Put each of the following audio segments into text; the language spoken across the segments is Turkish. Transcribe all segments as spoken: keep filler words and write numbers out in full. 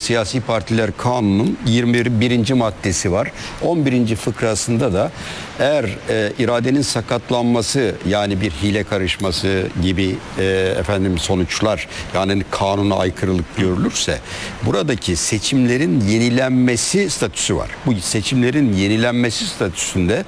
Siyasi Partiler Kanunu'nun yirmi birinci maddesi var. on birinci fıkrasında da eğer e, iradenin sakatlanması, yani bir hile karışması gibi e, efendim sonuçlar, yani kanuna aykırılık görülürse, buradaki seçimlerin yenilenmesi statüsü var. Bu seçimlerin yenilenmesi statüsünde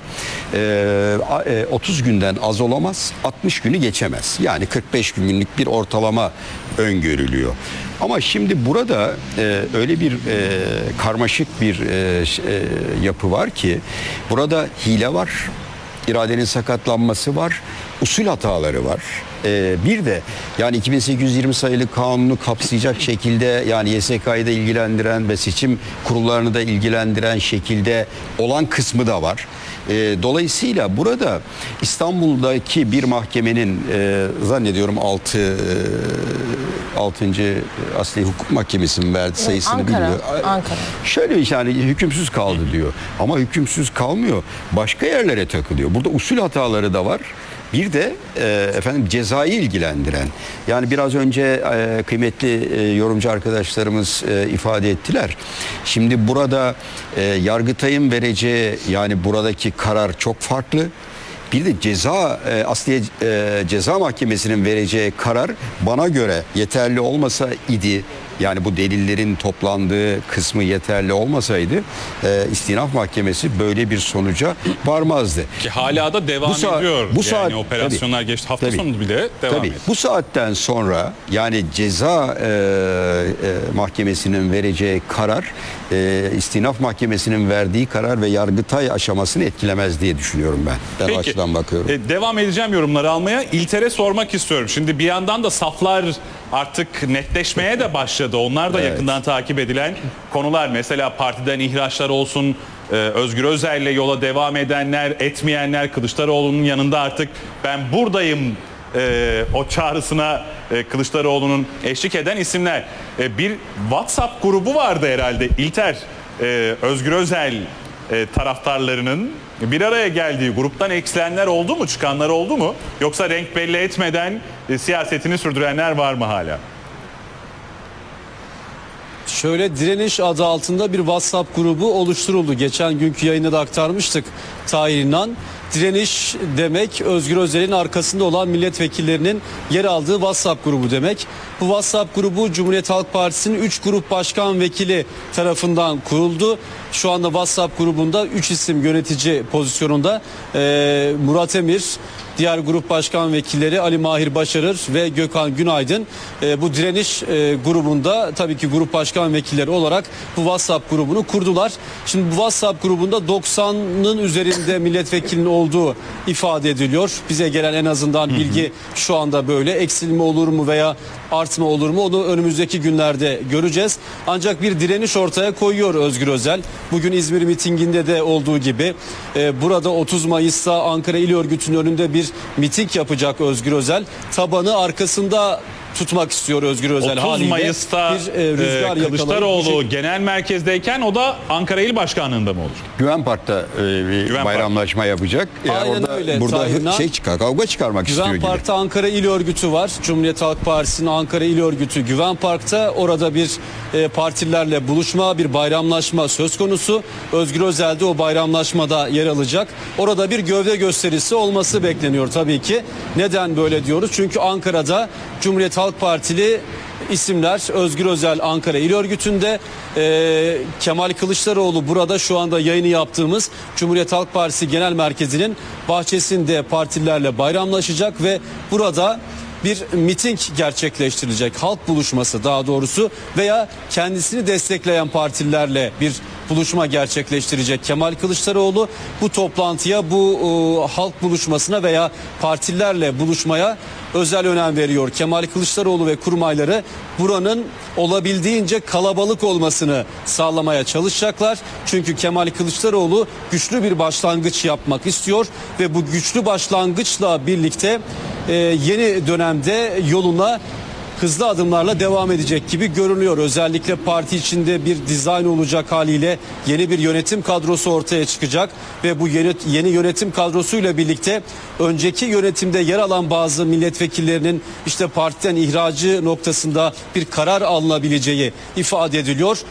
e, otuz günden az olamaz, altmış günü geçemez. Yani kırk beş günlük bir ortalama öngörülüyor. Ama şimdi burada e, öyle bir e, karmaşık bir e, e, yapı var ki, burada hile var, iradenin sakatlanması var, usul hataları var. Ee, bir de yani iki bin sekiz yüz yirmi sayılı kanunu kapsayacak şekilde, yani Y S K'yı da ilgilendiren ve seçim kurullarını da ilgilendiren şekilde olan kısmı da var. Ee, dolayısıyla burada İstanbul'daki bir mahkemenin e, zannediyorum altı altıncı Asliye Hukuk Mahkemesi'nin verdi sayısını Ankara, bilmiyorum. Ankara. Şöyle yani hükümsüz kaldı diyor. Ama hükümsüz kalmıyor. Başka yerlere takılıyor. Burada usul hataları da var. Bir de e, efendim cezayı ilgilendiren, yani biraz önce e, kıymetli e, yorumcu arkadaşlarımız e, ifade ettiler. Şimdi burada e, Yargıtay'ın vereceği, yani buradaki karar çok farklı. Bir de ceza e, Asliye e, Ceza Mahkemesi'nin vereceği karar bana göre yeterli olmasa idi, yani bu delillerin toplandığı kısmı yeterli olmasaydı e, İstinaf Mahkemesi böyle bir sonuca varmazdı. Ki hala da devam bu saat, ediyor. Bu yani saat, operasyonlar tabii, geçti. Hafta tabii, sonu bile devam tabii. ediyor. Bu saatten sonra yani ceza e, e, mahkemesinin vereceği karar e, İstinaf Mahkemesi'nin verdiği karar ve Yargıtay aşamasını etkilemez diye düşünüyorum ben. Ben Peki, o açıdan bakıyorum. E, devam edeceğim yorumları almaya. İlter'e sormak istiyorum. Şimdi bir yandan da saflar artık netleşmeye de başladı. Onlar da evet. yakından takip edilen konular. Mesela partiden ihraçlar olsun, e, Özgür Özel'le yola devam edenler, etmeyenler, Kılıçdaroğlu'nun yanında artık ben buradayım e, o çağrısına e, Kılıçdaroğlu'nun eşlik eden isimler. E, bir WhatsApp grubu vardı herhalde İlter, e, Özgür Özel e, taraftarlarının bir araya geldiği, gruptan eksilenler oldu mu, çıkanlar oldu mu? Yoksa renk belli etmeden e, siyasetini sürdürenler var mı hala? Şöyle, Direniş adı altında bir WhatsApp grubu oluşturuldu. Geçen günkü yayında da aktarmıştık Tahir İnan. Direniş demek Özgür Özel'in arkasında olan milletvekillerinin yer aldığı WhatsApp grubu demek. Bu WhatsApp grubu Cumhuriyet Halk Partisi'nin üç grup başkan vekili tarafından kuruldu. Şu anda WhatsApp grubunda üç isim yönetici pozisyonunda. Ee, Murat Emir, diğer grup başkan vekilleri Ali Mahir Başarır ve Gökhan Günaydın e, bu direniş e, grubunda tabii ki grup başkan vekilleri olarak bu WhatsApp grubunu kurdular. Şimdi bu WhatsApp grubunda doksanın üzerinde milletvekilinin olduğu ifade ediliyor. Bize gelen en azından bilgi şu anda böyle. Eksilme olur mu veya artma olur mu, onu önümüzdeki günlerde göreceğiz. Ancak bir direniş ortaya koyuyor Özgür Özel. Bugün İzmir mitinginde de olduğu gibi e, burada otuz Mayıs'ta Ankara İl Örgütü'nün önünde bir miting yapacak Özgür Özel. Tabanı arkasında tutmak istiyor Özgür Özel otuz haliyle. Mayıs'ta bir, e, rüzgar e, Kılıçdaroğlu şey... genel merkezdeyken o da Ankara İl Başkanlığı'nda mı olur? Güven Park'ta e, bir Güven bayramlaşma Park. yapacak. Yani Aynen orada, öyle. Burada Tahir'den, şey çıkar, kavga çıkarmak Güven istiyor gibi. Park'ta Ankara İl Örgütü var. Cumhuriyet Halk Partisi'nin Ankara İl Örgütü Güven Park'ta. Orada bir e, partilerle buluşma, bir bayramlaşma söz konusu. Özgür Özel de o bayramlaşmada yer alacak. Orada bir gövde gösterisi olması bekleniyor tabii ki. Neden böyle diyoruz? Çünkü Ankara'da Cumhuriyet Halk Partili isimler, Özgür Özel Ankara İl Örgütü'nde, e, Kemal Kılıçdaroğlu burada şu anda yayını yaptığımız Cumhuriyet Halk Partisi Genel Merkezi'nin bahçesinde partilerle bayramlaşacak ve burada bir miting gerçekleştirilecek, halk buluşması daha doğrusu, veya kendisini destekleyen partilerle bir buluşma gerçekleştirecek Kemal Kılıçdaroğlu. Bu toplantıya, bu e, halk buluşmasına veya partilerle buluşmaya özel önem veriyor. Kemal Kılıçdaroğlu ve kurmayları buranın olabildiğince kalabalık olmasını sağlamaya çalışacaklar. Çünkü Kemal Kılıçdaroğlu güçlü bir başlangıç yapmak istiyor ve bu güçlü başlangıçla birlikte e, yeni dönemde yoluna hızlı adımlarla devam edecek gibi görünüyor. Özellikle parti içinde bir dizayn olacak haliyle yeni bir yönetim kadrosu ortaya çıkacak ve bu yeni, yeni yönetim kadrosuyla birlikte önceki yönetimde yer alan bazı milletvekillerinin işte partiden ihracı noktasında bir karar alınabileceği ifade ediliyor.